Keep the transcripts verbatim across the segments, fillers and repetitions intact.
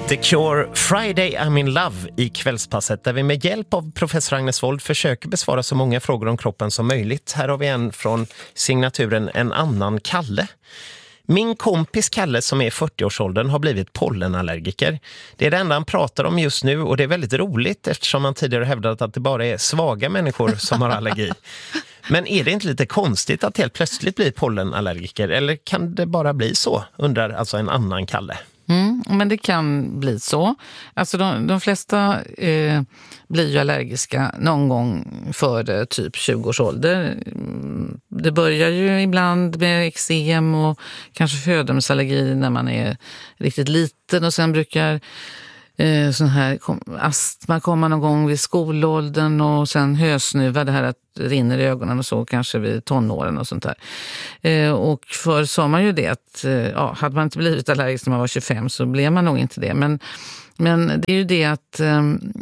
The Cure, Friday I'm in love i kvällspasset där vi med hjälp av professor Agnes Wold försöker besvara så många frågor om kroppen som möjligt. Här har vi en från signaturen En annan Kalle. Min kompis Kalle som är i fyrtioårsåldern har blivit pollenallergiker. Det är det enda han pratar om just nu och det är väldigt roligt eftersom han tidigare hävdat att det bara är svaga människor som har allergi. Men är det inte lite konstigt att helt plötsligt bli pollenallergiker eller kan det bara bli så, undrar alltså En annan Kalle. Mm, men det kan bli så. Alltså de, de flesta eh, blir ju allergiska någon gång före typ tjugo års ålder. Det börjar ju ibland med eksem och kanske födomsallergi när man är riktigt liten och sen brukar eh, sån här astma komma någon gång vid skolåldern och sen hösnuva, det här att det rinner i ögonen och så kanske vid tonåren och sånt där. Eh, och för sa man ju det att eh, ja, hade man inte blivit allergisk när man var tjugofem så blev man nog inte det. Men, men det är ju det att eh,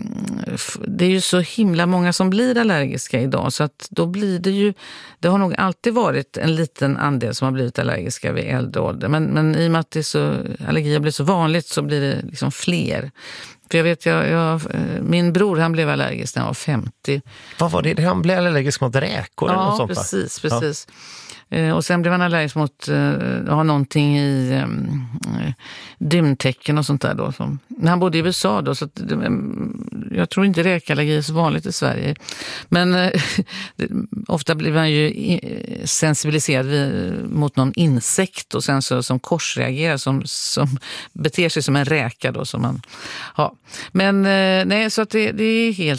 det är ju så himla många som blir allergiska idag så att då blir det ju, det har nog alltid varit en liten andel som har blivit allergiska vid äldre ålder. Men, men i och med att det är så, allergier blir så vanligt så blir det liksom fler. För jag vet, jag, jag, min bror han blev allergisk när han var femtio. Vad var det? Han blev allergisk mot räkor? Ja, eller något sånt, precis, precis. Ja. Och sen blev han allergisk mot ja, någonting i um, dymtecken och sånt där då. Som, när han bodde i U S A då, så att, jag tror inte räkallergi är så vanligt i Sverige. Men ofta blir man ju sensibiliserad vid, mot någon insekt och sen så som korsreagerar, som, som beter sig som en räka då. Som man, ja. Men nej, så att det, det är helt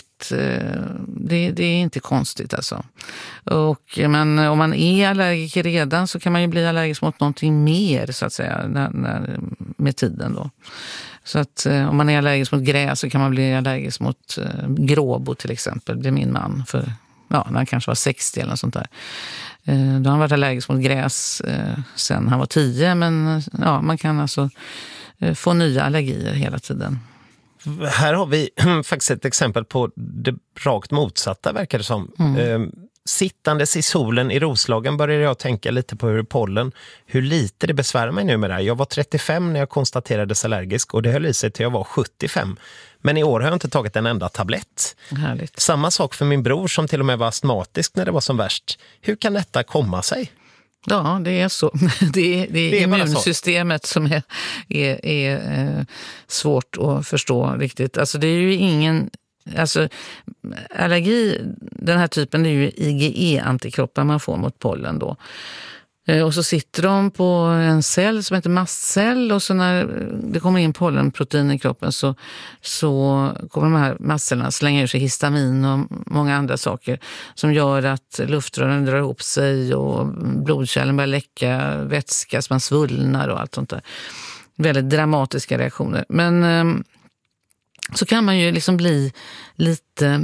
det, det är inte konstigt alltså. Och men, om man är allergiker redan så kan man ju bli allergisk mot någonting mer så att säga när, när, med tiden då. Så att om man är allergisk mot gräs så kan man bli allergisk mot eh, gråbo till exempel. Det är min man för ja, när han kanske var sextio eller något sånt där. Eh, då har han varit allergisk mot gräs eh, sen han var tio, men ja, man kan alltså eh, få nya allergier hela tiden. Här har vi faktiskt ett exempel på det rakt motsatta verkar det som. Mm. Sittandes i solen i Roslagen började jag tänka lite på hur pollen, hur lite det besvärar mig nu med det här. Jag var trettiofem när jag konstaterades allergisk och det höll i sig till jag var sjuttiofem. Men i år har jag inte tagit en enda tablett. Härligt. Samma sak för min bror som till och med var astmatisk när det var som värst. Hur kan detta komma sig? Ja, det är så. Det är, det är, det är immunsystemet som är, är, är eh, svårt att förstå riktigt. Alltså det är ju ingen... Alltså allergi, den här typen är ju I G E-antikroppar man får mot pollen då. Och så sitter de på en cell som heter mastcell och så när det kommer in pollenprotein i kroppen så, så kommer de här mastcellerna slänga ur sig histamin och många andra saker som gör att luftrören drar ihop sig och blodkärlen börjar läcka vätska så man svullnar och allt sånt där. Väldigt dramatiska reaktioner. Men så kan man ju liksom bli lite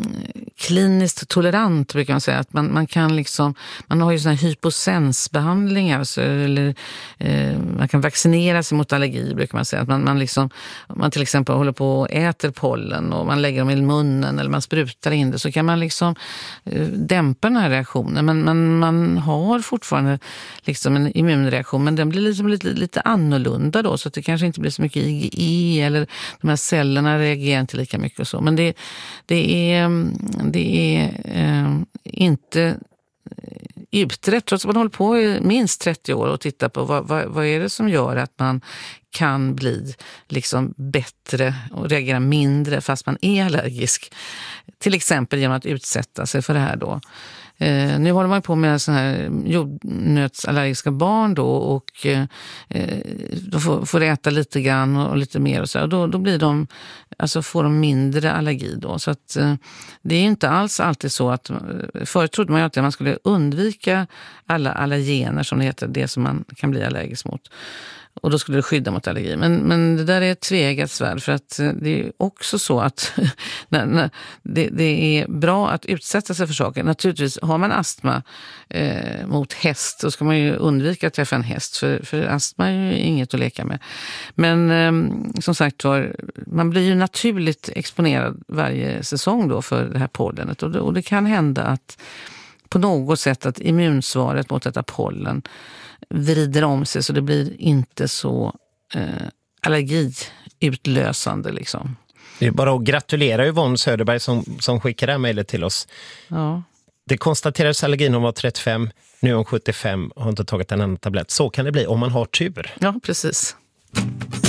kliniskt tolerant brukar man säga, att man, man kan liksom, man har ju såna här hyposensbehandlingar så, eller eh, man kan vaccinera sig mot allergi brukar man säga, att man, man liksom, man till exempel håller på och äter pollen och man lägger dem i munnen eller man sprutar in det så kan man liksom eh, dämpa den här reaktionen, men, men man har fortfarande liksom en immunreaktion, men den blir liksom lite, lite annorlunda då så att det kanske inte blir så mycket I G E eller de här cellerna reagerar inte lika mycket och så, men det, det är det är eh, inte utrett trots att man håller på i minst trettio år och tittar på vad, vad, vad är det som gör att man kan bli liksom bättre och reagera mindre fast man är allergisk. Till exempel genom att utsätta sig för det här då. Eh, nu håller man på med såna här jordnötsallergiska barn då och eh, de får, får äta lite grann och, och lite mer och så. Och då, då blir de, alltså får de mindre allergi då. Så att eh, det är inte alls alltid så att, förut trodde man ju alltid att man skulle undvika alla allergener som det heter, det som man kan bli allergisk mot. Och då skulle det skydda mot allergi. Men, men det där är ett tveeggat svärd för att det är också så att när, när, det, det är bra att utsätta sig för saker. Naturligtvis har man astma eh, mot häst så ska man ju undvika att träffa en häst för, för astma är ju inget att leka med. Men eh, som sagt var, man blir ju naturligt exponerad varje säsong då för det här pollenet och det, och det kan hända att på något sätt att immunsvaret mot detta pollen vrider om sig så det blir inte så eh, allergi utlösande liksom. Det är bara att gratulera Yvonne Söderberg som, som skickar det här mejlet till oss. Ja. Det konstaterades allergin när hon var trettiofem, nu är hon sjuttiofem och har inte tagit en annan tablett. Så kan det bli om man har tur. Ja, precis.